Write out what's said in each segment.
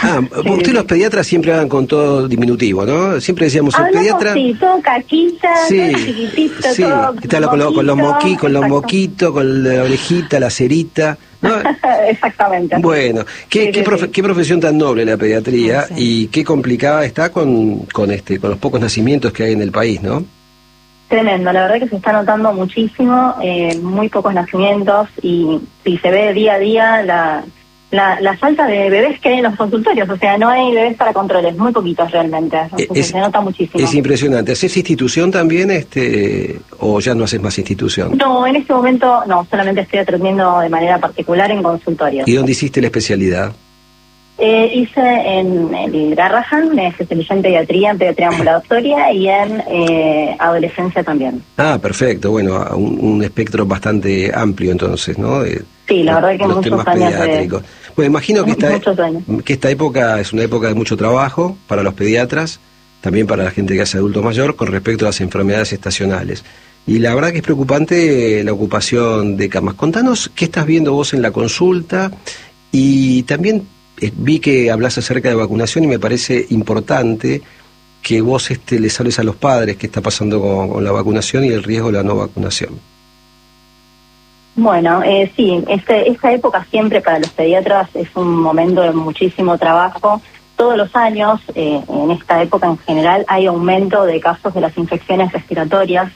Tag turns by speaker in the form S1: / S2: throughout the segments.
S1: Ustedes los pediatras siempre hablan con todo diminutivo, ¿no? Siempre decíamos el pediatra...
S2: Sí, todo caquita, todo chiquitito, todo
S1: está con los moquitos, con la orejita, la cerita, ¿no?
S2: Exactamente.
S1: Bueno, qué profesión tan noble la pediatría, y qué complicada está con los pocos nacimientos que hay en el país, ¿no?
S2: Tremendo, la verdad que se está notando muchísimo, muy pocos nacimientos, y se ve día a día la falta de bebés que hay en los consultorios. O sea, no hay bebés para controles, muy poquitos realmente, se nota muchísimo.
S1: Es impresionante. ¿Haces institución también, o ya no haces más institución?
S2: No, en este momento no, solamente estoy atendiendo de manera particular en consultorios.
S1: ¿Y dónde hiciste la especialidad?
S2: Hice en el Garrahan, me especialicé en pediatría ambulatoria y en adolescencia también.
S1: Ah, perfecto, bueno, un espectro bastante amplio entonces, ¿no?
S2: Sí, la verdad que muchos años
S1: pediátricos. Bueno, imagino que esta época es una época de mucho trabajo para los pediatras, también para la gente que hace adulto mayor, con respecto a las enfermedades estacionales. Y la verdad que es preocupante la ocupación de camas. Contanos qué estás viendo vos en la consulta, y también vi que hablas acerca de vacunación, y me parece importante que vos les hables a los padres qué está pasando con la vacunación y el riesgo de la no vacunación.
S2: Bueno, sí, esta época siempre para los pediatras es un momento de muchísimo trabajo. Todos los años, en esta época en general, hay aumento de casos de las infecciones respiratorias.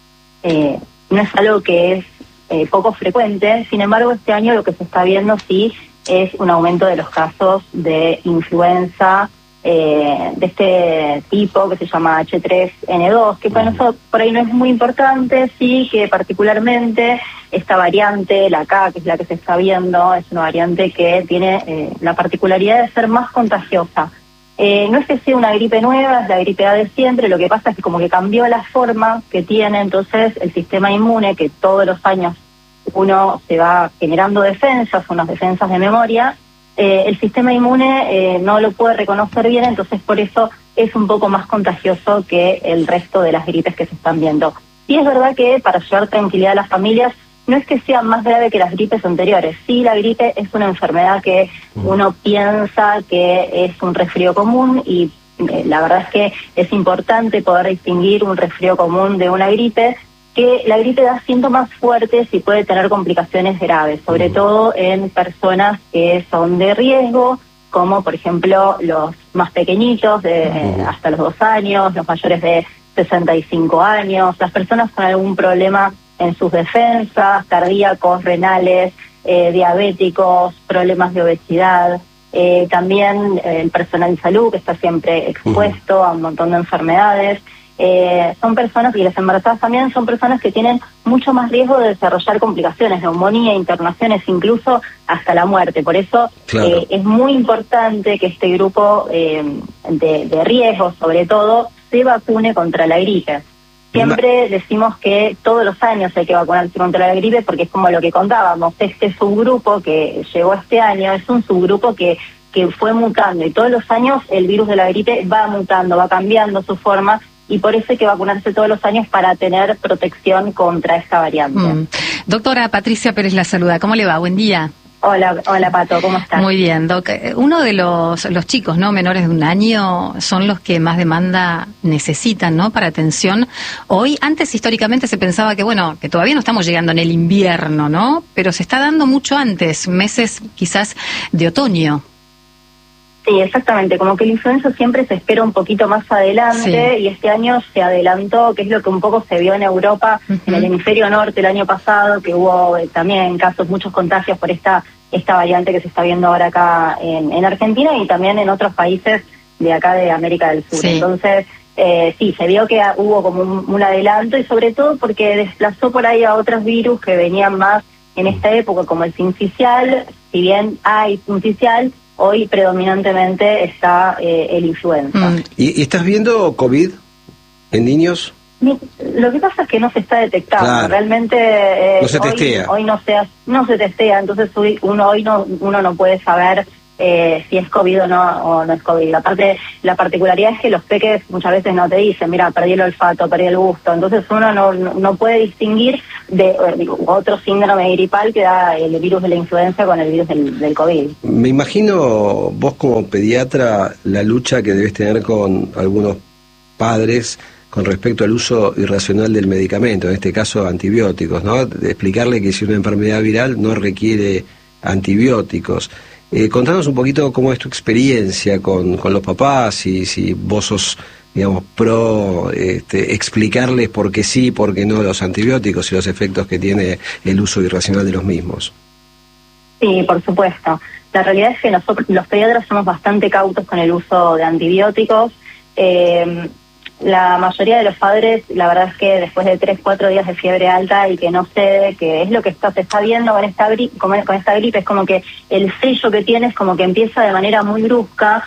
S2: No es algo que es poco frecuente, sin embargo, este año lo que se está viendo sí es un aumento de los casos de influenza de este tipo que se llama H3N2, que para nosotros por ahí no es muy importante, sí que particularmente esta variante, la K, que es la que se está viendo, es una variante que tiene la particularidad de ser más contagiosa. No es que sea una gripe nueva, es la gripe A de siempre, lo que pasa es que como que cambió la forma que tiene, entonces el sistema inmune, que todos los años uno se va generando defensas, unas defensas de memoria, el sistema inmune no lo puede reconocer bien, entonces por eso es un poco más contagioso que el resto de las gripes que se están viendo. Y es verdad que para llevar tranquilidad a las familias, no es que sea más grave que las gripes anteriores. Sí, la gripe es una enfermedad que uno piensa que es un resfrío común, y la verdad es que es importante poder distinguir un resfrío común de una gripe, que la gripe da síntomas fuertes y puede tener complicaciones graves, sobre todo en personas que son de riesgo, como por ejemplo los más pequeñitos, hasta los 2 años, los mayores de 65 años, las personas con algún problema en sus defensas, cardíacos, renales, diabéticos, problemas de obesidad, también el personal de salud que está siempre expuesto a un montón de enfermedades. Son personas, y las embarazadas también, son personas que tienen mucho más riesgo de desarrollar complicaciones, neumonía, internaciones, incluso hasta la muerte. Por eso es muy importante que este grupo de riesgo, sobre todo, se vacune contra la gripe. Siempre decimos que todos los años hay que vacunarse contra la gripe, porque es como lo que contábamos, este subgrupo que llegó este año es un subgrupo que fue mutando, y todos los años el virus de la gripe va mutando, va cambiando su forma, y por eso hay que vacunarse todos los años para tener protección contra esta variante.
S3: Doctora Patricia Pérez la saluda, ¿cómo le va? Buen día.
S2: Hola Pato, ¿cómo estás?
S3: Muy bien, Doc. Uno de los chicos, ¿no?, menores de 1 año son los que más demanda necesitan, ¿no?, para atención. Hoy, antes históricamente se pensaba que, bueno, que todavía no estamos llegando en el invierno, ¿no?, pero se está dando mucho antes, meses quizás de otoño.
S2: Sí, exactamente, como que la influenza siempre se espera un poquito más adelante, y este año se adelantó, que es lo que un poco se vio en Europa, en el hemisferio norte el año pasado, que hubo también casos, muchos contagios por esta variante que se está viendo ahora acá en Argentina, y también en otros países de acá de América del Sur. Entonces, sí, se vio que hubo como un adelanto, y sobre todo porque desplazó por ahí a otros virus que venían más en esta época, como el sincicial. Si bien hay sincicial, hoy predominantemente está el influenza.
S1: ¿Y estás viendo COVID en niños?
S2: Lo que pasa es que no se está detectando, realmente
S1: no se testea.
S2: Hoy no se testea, entonces uno no puede saber si es COVID o no es COVID. Aparte, la particularidad es que los peques muchas veces no te dicen, mira, perdí el olfato, perdí el gusto, entonces uno no puede distinguir de otro síndrome gripal que da el virus de la influenza con el virus del COVID.
S1: Me imagino vos como pediatra la lucha que debes tener con algunos padres con respecto al uso irracional del medicamento, en este caso antibióticos, ¿no? De explicarle que si una enfermedad viral no requiere antibióticos. Contanos un poquito cómo es tu experiencia con los papás y si vos sos, digamos, pro explicarles por qué sí, por qué no los antibióticos y los efectos que tiene el uso irracional de los mismos.
S2: Sí, por supuesto. La realidad es que nosotros, los pediatras, somos bastante cautos con el uso de antibióticos. La mayoría de los padres, la verdad es que después de 3-4 días de fiebre alta y que no cede, que es lo que se está viendo con esta gripe, es como que el sello que tiene es como que empieza de manera muy brusca,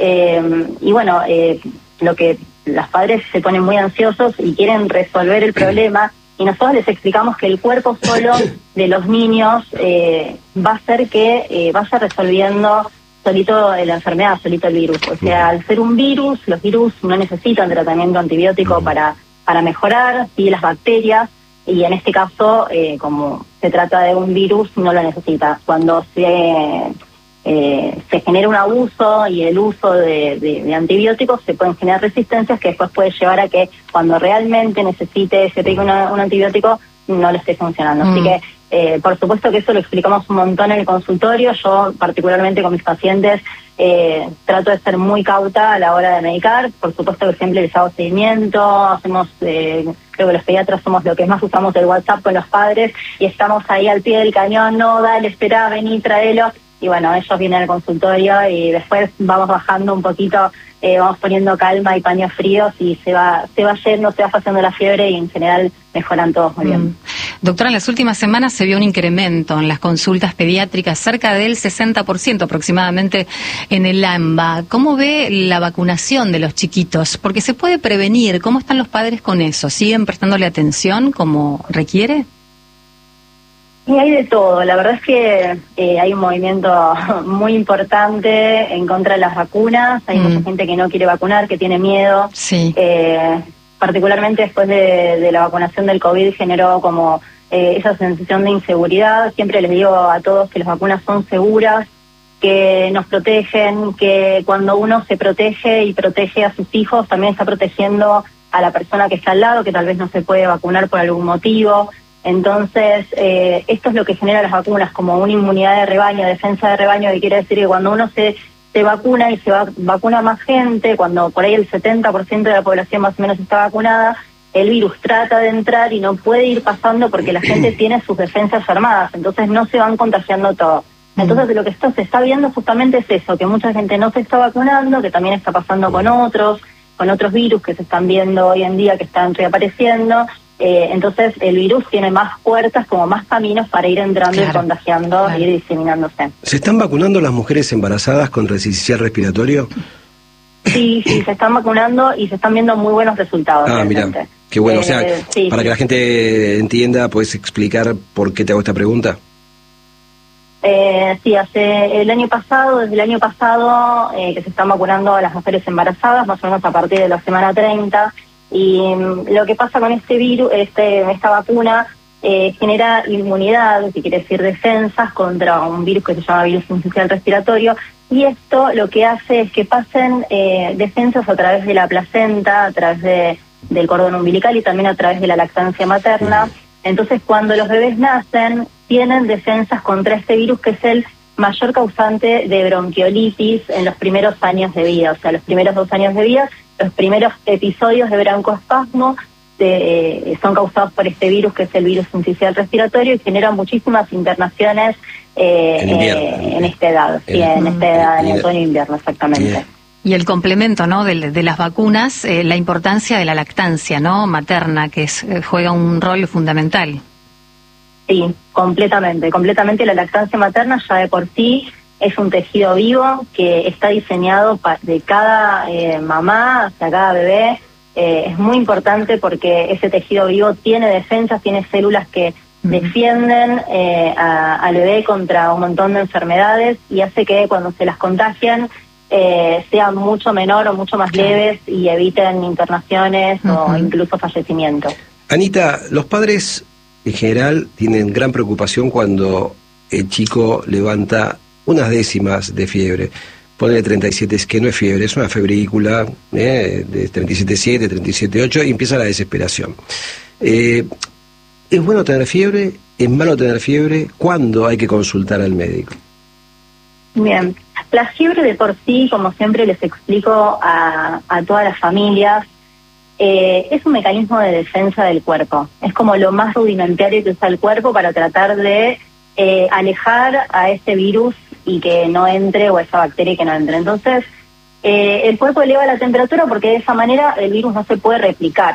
S2: y bueno, lo que los padres se ponen muy ansiosos y quieren resolver el problema, y nosotros les explicamos que el cuerpo solo de los niños va a hacer que vaya resolviendo solito la enfermedad, solito el virus. O sea, al ser un virus, los virus no necesitan tratamiento antibiótico para mejorar, sí, las bacterias, y en este caso, como se trata de un virus, no lo necesita. Cuando se genera un abuso y el uso de antibióticos, se pueden generar resistencias que después puede llevar a que cuando realmente se pegue un antibiótico, no le esté funcionando. Así que por supuesto que eso lo explicamos un montón en el consultorio. Yo particularmente con mis pacientes trato de ser muy cauta a la hora de medicar. Por supuesto que siempre les hago seguimiento, hacemos, creo que los pediatras somos lo que más usamos el WhatsApp con los padres y estamos ahí al pie del cañón, no, dale, espera, vení, tráelo. Y bueno, ellos vienen al consultorio y después vamos bajando un poquito, vamos poniendo calma y paños fríos y se va yendo, se va pasando la fiebre y en general mejoran todos muy bien.
S3: Doctora, en las últimas semanas se vio un incremento en las consultas pediátricas, cerca del 60% aproximadamente en el AMBA. ¿Cómo ve la vacunación de los chiquitos? Porque se puede prevenir. ¿Cómo están los padres con eso? ¿Siguen prestándole atención como requiere?
S2: Y hay de todo. La verdad es que hay un movimiento muy importante en contra de las vacunas. Hay mucha gente que no quiere vacunar, que tiene miedo.
S3: Sí.
S2: Particularmente después de la vacunación del COVID generó como esa sensación de inseguridad. Siempre les digo a todos que las vacunas son seguras, que nos protegen, que cuando uno se protege y protege a sus hijos, también está protegiendo a la persona que está al lado, que tal vez no se puede vacunar por algún motivo. Entonces, esto es lo que genera las vacunas, como una inmunidad de rebaño, defensa de rebaño, que quiere decir que cuando uno se vacuna y vacuna más gente, cuando por ahí el 70% de la población más o menos está vacunada, el virus trata de entrar y no puede ir pasando porque la gente tiene sus defensas armadas, entonces no se van contagiando todos. Entonces lo que se está viendo justamente es eso, que mucha gente no se está vacunando, que también está pasando con otros virus que se están viendo hoy en día que están reapareciendo. Entonces el virus tiene más puertas, como más caminos para ir entrando y contagiando y diseminándose.
S1: ¿Se están vacunando las mujeres embarazadas contra el sincicial respiratorio?
S2: Sí, se están vacunando y se están viendo muy buenos resultados.
S1: Mira, qué bueno. O sea, para que la gente entienda, ¿puedes explicar por qué te hago esta pregunta?
S2: Sí, desde el año pasado, que se están vacunando a las mujeres embarazadas, más o menos a partir de la semana 30, y lo que pasa con este virus, esta vacuna, genera inmunidad, que quiere decir defensas contra un virus que se llama virus sincicial respiratorio, y esto lo que hace es que pasen defensas a través de la placenta, a través del cordón umbilical y también a través de la lactancia materna. Entonces, cuando los bebés nacen, tienen defensas contra este virus, que es el mayor causante de bronquiolitis en los primeros años de vida, o sea, los primeros 2 años de vida, los primeros episodios de broncoespasmo son causados por este virus, que es el virus sincicial respiratorio, y generan muchísimas internaciones en esta edad, en el otoño e invierno, exactamente.
S3: Y el complemento, ¿no?, de las vacunas, la importancia de la lactancia, ¿no?, materna, que juega un rol fundamental.
S2: Sí, completamente. La lactancia materna ya de por sí es un tejido vivo que está diseñado de cada mamá hacia cada bebé. Es muy importante porque ese tejido vivo tiene defensas, tiene células que defienden al bebé contra un montón de enfermedades y hace que cuando se las contagian sean mucho menor o mucho más leves y eviten internaciones o incluso fallecimientos.
S1: Anita, los padres en general tienen gran preocupación cuando el chico levanta unas décimas de fiebre. Ponele 37, es que no es fiebre, es una febrícula de 37,7, 37,8 y empieza la desesperación. ¿Es bueno tener fiebre? ¿Es malo tener fiebre? ¿Cuándo hay que consultar al médico?
S2: Bien, la fiebre de por sí, como siempre les explico a todas las familias, es un mecanismo de defensa del cuerpo. Es como lo más rudimentario que usa el cuerpo para tratar de alejar a ese virus y que no entre, o esa bacteria que no entre. Entonces, el cuerpo eleva la temperatura porque de esa manera el virus no se puede replicar.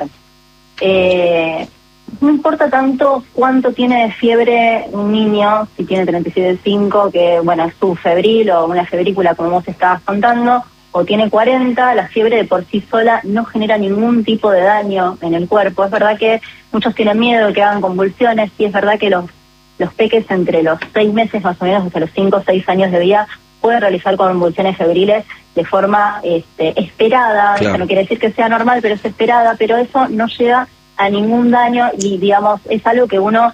S2: No importa tanto cuánto tiene de fiebre un niño, si tiene 37,5, que bueno, es subfebril o una febrícula como vos estabas contando, o tiene 40, la fiebre de por sí sola no genera ningún tipo de daño en el cuerpo. Es verdad que muchos tienen miedo de que hagan convulsiones, y es verdad que los peques entre los 6 meses más o menos, hasta los 5 o 6 años de vida, pueden realizar convulsiones febriles de forma esperada. Claro. Eso no quiere decir que sea normal, pero es esperada, pero eso no llega a ningún daño y, digamos, es algo que uno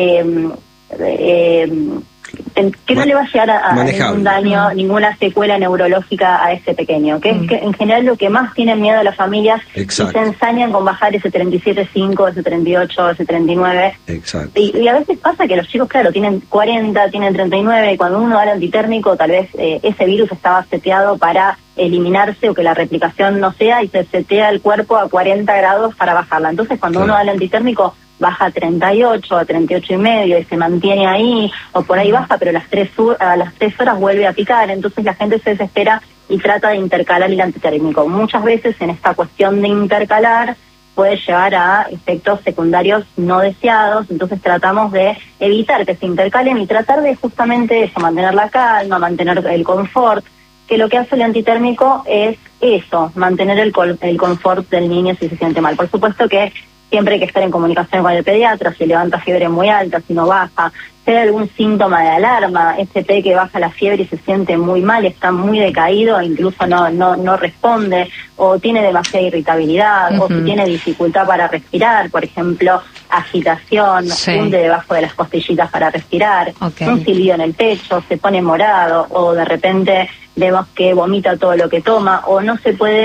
S2: que no le va a llegar a ningún daño, ninguna secuela neurológica a ese pequeño, que es que en general lo que más tienen miedo las familias y se ensañan con bajar ese 37,5, ese 38, ese 39.
S1: Exacto.
S2: Y a veces pasa que los chicos, claro, tienen 40, tienen 39, y cuando uno da el antitérmico, tal vez ese virus estaba seteado para eliminarse o que la replicación no sea, y se setea el cuerpo a 40 grados para bajarla. Entonces, cuando uno da el antitérmico, baja a 38, a 38,5 y se mantiene ahí, o por ahí baja, pero a las 3 horas vuelve a picar. Entonces la gente se desespera y trata de intercalar el antitérmico. Muchas veces en esta cuestión de intercalar puede llevar a efectos secundarios no deseados, entonces tratamos de evitar que se intercalen y tratar de justamente eso, mantener la calma, mantener el confort, que lo que hace el antitérmico es eso, mantener el confort del niño si se siente mal. Por supuesto que siempre hay que estar en comunicación con el pediatra, si levanta fiebre muy alta, si no baja, si hay algún síntoma de alarma, que baja la fiebre y se siente muy mal, está muy decaído, incluso no responde, o tiene demasiada irritabilidad, o si tiene dificultad para respirar, por ejemplo, agitación, hunde debajo de las costillitas para respirar, un silbido en el pecho, se pone morado, o de repente vemos que vomita todo lo que toma, o no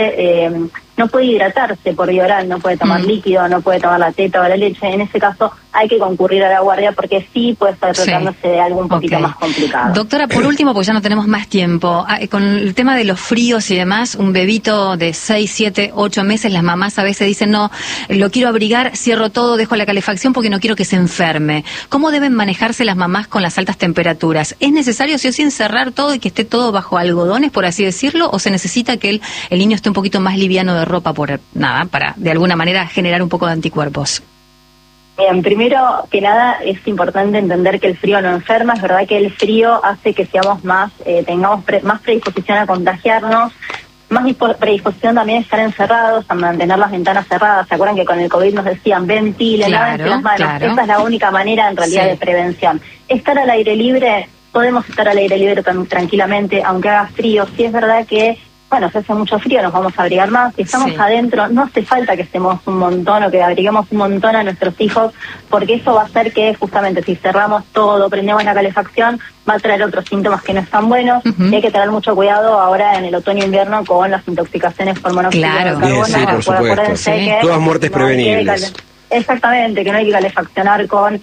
S2: puede hidratarse por vía oral, no puede tomar líquido, no puede tomar la teta o la leche. En ese caso hay que concurrir a la guardia porque sí puede estar tratándose de algo un poquito más complicado.
S3: Doctora, por último, porque ya no tenemos más tiempo, con el tema de los fríos y demás, un bebito de 6, 7, 8 meses, las mamás a veces dicen, no, lo quiero abrigar, cierro todo, dejo la calefacción porque no quiero que se enferme. ¿Cómo deben manejarse las mamás con las altas temperaturas? ¿Es necesario sí o sí encerrar todo y que esté todo bajo algodones, por así decirlo, o se necesita que el niño esté un poquito más liviano de ropa para de alguna manera generar un poco de anticuerpos?
S2: Bien, primero que nada es importante entender que el frío no enferma. Es verdad que el frío hace que seamos tengamos más predisposición a contagiarnos, más predisposición también a estar encerrados, a mantener las ventanas cerradas. ¿Se acuerdan que con el COVID nos decían ventilen, lávense las manos? Claro. Esa es la única manera en realidad de prevención. Estar al aire libre, podemos estar al aire libre tranquilamente, aunque haga frío. Sí es verdad que si hace mucho frío nos vamos a abrigar más. Si estamos adentro, no hace falta que estemos un montón o que abriguemos un montón a nuestros hijos, porque eso va a hacer que justamente si cerramos todo, prendemos la calefacción, va a traer otros síntomas que no están buenos. Y hay que tener mucho cuidado ahora en el otoño-invierno con las intoxicaciones por monóxido de carbono.
S1: Sí, por supuesto. Todas muertes prevenibles.
S2: Exactamente, que no hay que calefaccionar con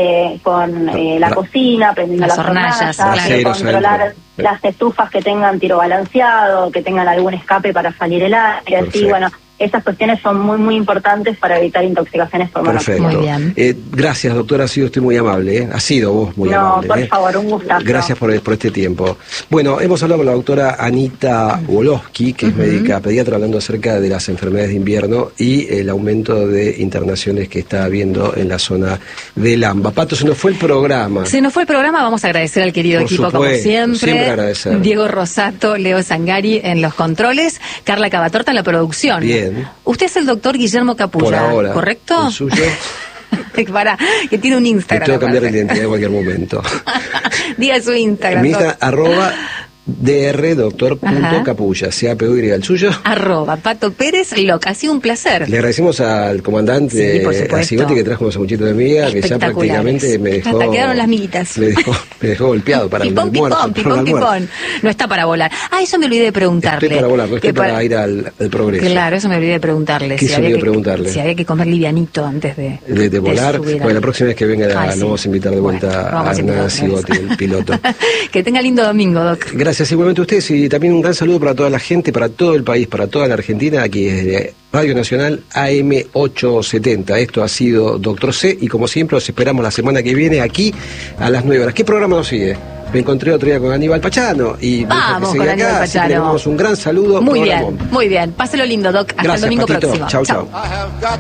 S2: la cocina, prendiendo las hornallas, controlar las estufas que tengan tiro balanceado, que tengan algún escape para salir el aire. Así, esas cuestiones son muy, muy importantes para evitar intoxicaciones por monóxido.
S3: Muy bien.
S1: Gracias, doctora, ha sido usted muy amable. Ha sido vos muy amable.
S2: No, por favor, un gustazo.
S1: Gracias por este tiempo. Bueno, hemos hablado con la doctora Anita Wolosky, que es médica pediatra, hablando acerca de las enfermedades de invierno y el aumento de internaciones que está habiendo en la zona del AMBA. Pato, se nos fue el programa.
S3: Vamos a agradecer al querido equipo, como siempre agradecer. Diego Rosato, Leo Zangari en los controles, Carla Cavatorta en la producción.
S1: Bien.
S3: Usted es el doctor Guillermo Capulla,
S1: por ahora,
S3: ¿correcto?
S1: ¿El suyo?
S3: Para, que tiene un Instagram.
S1: Tengo que cambiar de identidad en cualquier momento.
S3: Diga su Instagram.
S1: Mi Instagram, @drdoctor.capulla, CAPUY, el suyo.
S3: @Pato Pérez Loca. Ha sido un placer.
S1: Le agradecemos al comandante a Sigotti que trajo un sanguchito de miga, que ya prácticamente me dejó.
S3: Hasta quedaron las miguitas.
S1: Me dejó golpeado para el almuerzo.
S3: Pipón. No está para volar. Eso me olvidé de preguntarle.
S1: Estoy para volar, no estoy para ir al progreso.
S3: Claro, eso me olvidé de preguntarle.
S1: ¿Qué se olvidó de preguntarle?
S3: Si había que comer livianito antes de
S1: volar. Bueno, la próxima vez que venga lo vamos a invitar de vuelta a Hernán Sigotti, el piloto.
S3: Que tenga lindo domingo, Doc.
S1: Gracias igualmente a ustedes y también un gran saludo para toda la gente, para todo el país, para toda la Argentina, aquí desde Radio Nacional AM870. Esto ha sido Doctor C y como siempre los esperamos la semana que viene aquí a las 9 horas. ¿Qué programa nos sigue? Me encontré otro día con Aníbal Pachano y
S3: vamos con Aníbal Pachano.
S1: Le damos un gran saludo.
S3: Muy bien. Páselo lindo, Doc. Hasta el domingo próximo.
S1: Chau.